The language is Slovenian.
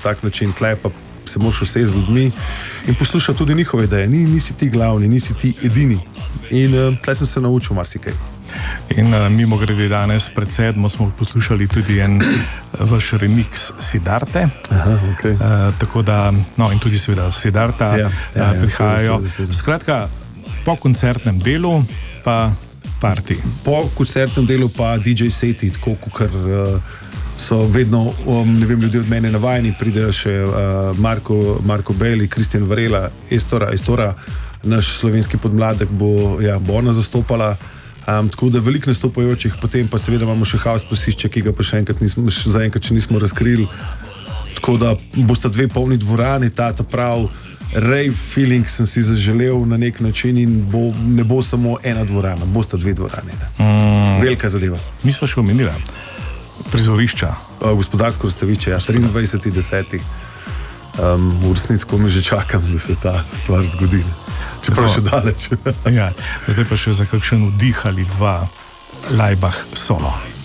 tak način, tle pa se moraš usesti z ljudmi in poslušati tudi njihove ideje. Nisi ti glavni, nisi ti edini. In tle sem se naučil marsikaj. In mimo grede danes pred 7 smo poslušali tudi en vaš remix Siddharte. Aha, okay. Tako da, no in tudi seveda Siddharta prihajajo. Skratka, po koncertnem delu pa party. Po koncertnem delu pa DJ seti, tako kot so vedno, ne vem, ljudje od mene navajeni, pridejo še Marko Bejli, Kristjan Varela, Estora, naš slovenski podmladek bo ona zastopala. Tako da veliko nastopajočih, potem pa seveda imamo še house plesišče, ki ga pa še zaenkrat nismo razkrili. Tako da bosta 2 polni dvorani, ta prav rave feeling sem si zaželel na nek način in ne bo samo ena dvorana, bosta 2 dvorani. Velika zadeva. Mi smo še omenili prizorišča. Gospodarsko razstavišče, 23.10. V resnici mi že čakam, da se ta stvar zgodi. Čeprav še daleč. Zdaj pa še za kakšen vdih ali 2 Laibach solo.